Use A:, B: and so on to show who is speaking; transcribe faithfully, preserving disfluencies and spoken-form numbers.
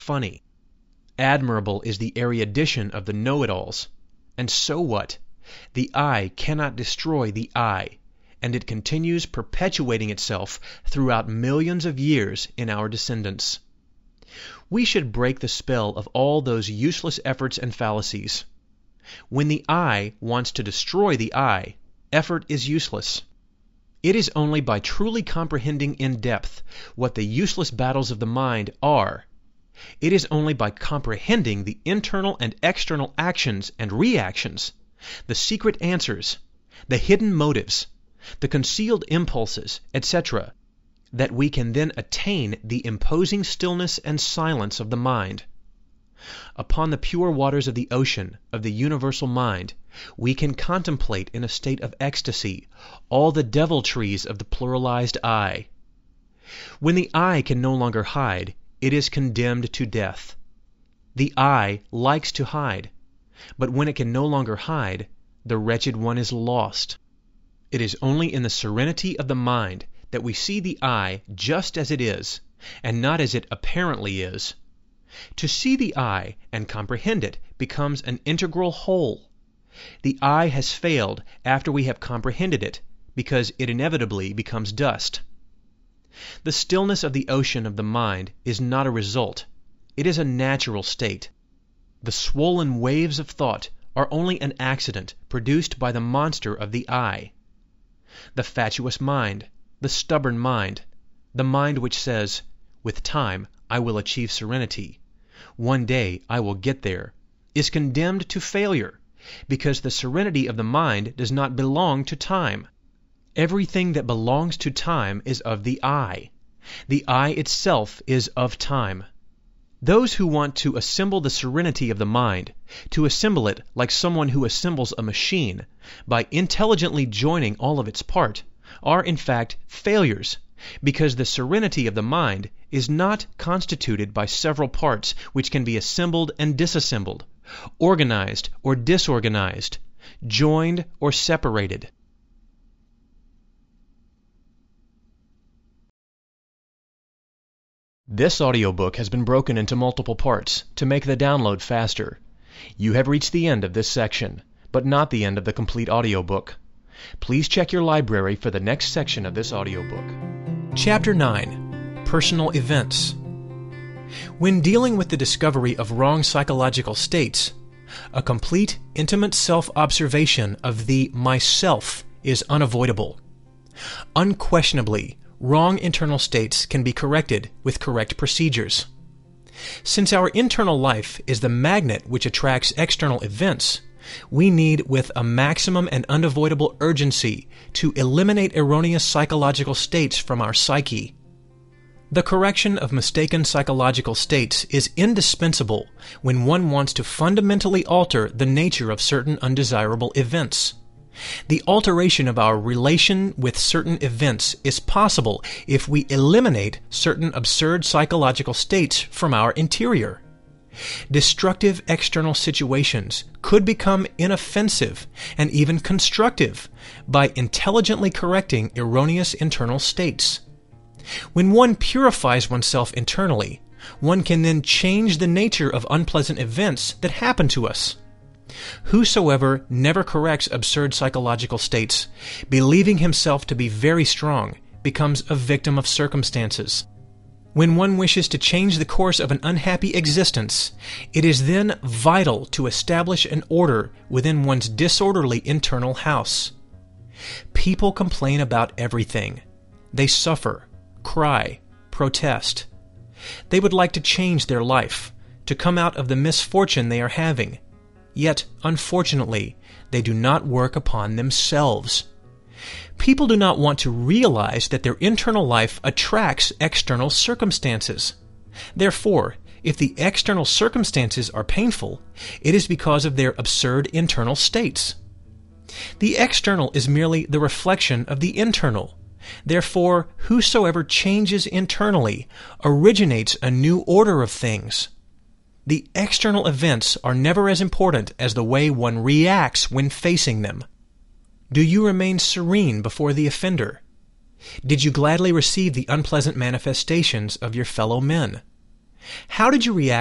A: funny. Admirable is the erudition of the know-it-alls. And so what? The eye cannot destroy the eye, and it continues perpetuating itself throughout millions of years in our descendants. We should break the spell of all those useless efforts and fallacies. When the eye wants to destroy the eye, effort is useless. It is only by truly comprehending in depth what the useless battles of the mind are. It is only by comprehending the internal and external actions and reactions, the secret answers, the hidden motives, the concealed impulses, et cetera, that we can then attain the imposing stillness and silence of the mind. Upon the pure waters of the ocean of the universal mind, we can contemplate in a state of ecstasy all the deviltries of the pluralized eye. When the eye can no longer hide, it is condemned to death. The eye likes to hide, but when it can no longer hide, the wretched one is lost. It is only in the serenity of the mind that we see the eye just as it is, and not as it apparently is. To see the eye and comprehend it becomes an integral whole. The eye has failed after we have comprehended it, because it inevitably becomes dust. The stillness of the ocean of the mind is not a result. It is a natural state. The swollen waves of thought are only an accident produced by the monster of the eye. The fatuous mind, the stubborn mind, the mind which says, "With time I will achieve serenity. One day I will get there," is condemned to failure, because the serenity of the mind does not belong to time. Everything that belongs to time is of the eye. The eye itself is of time. Those who want to assemble the serenity of the mind, to assemble it like someone who assembles a machine, by intelligently joining all of its parts, are in fact failures, because the serenity of the mind is not constituted by several parts which can be assembled and disassembled, organized or disorganized, joined or separated. This audiobook has been broken into multiple parts to make the download faster. You have reached the end of this section, but not the end of the complete audiobook. Please check your library for the next section of this audiobook. Chapter nine. Personal Events. When dealing with the discovery of wrong psychological states, a complete, intimate self-observation of the myself is unavoidable. Unquestionably, wrong internal states can be corrected with correct procedures. Since our internal life is the magnet which attracts external events, we need with a maximum and unavoidable urgency to eliminate erroneous psychological states from our psyche. The correction of mistaken psychological states is indispensable when one wants to fundamentally alter the nature of certain undesirable events. The alteration of our relation with certain events is possible if we eliminate certain absurd psychological states from our interior. Destructive external situations could become inoffensive and even constructive by intelligently correcting erroneous internal states. When one purifies oneself internally, one can then change the nature of unpleasant events that happen to us. Whosoever never corrects absurd psychological states, believing himself to be very strong, becomes a victim of circumstances. When one wishes to change the course of an unhappy existence, it is then vital to establish an order within one's disorderly internal house. People complain about everything. They suffer, cry, protest. They would like to change their life, to come out of the misfortune they are having. Yet, unfortunately, they do not work upon themselves. People do not want to realize that their internal life attracts external circumstances. Therefore, if the external circumstances are painful, it is because of their absurd internal states. The external is merely the reflection of the internal. Therefore, whosoever changes internally originates a new order of things. The external events are never as important as the way one reacts when facing them. Do you remain serene before the offender? Did you gladly receive the unpleasant manifestations of your fellow men? How did you react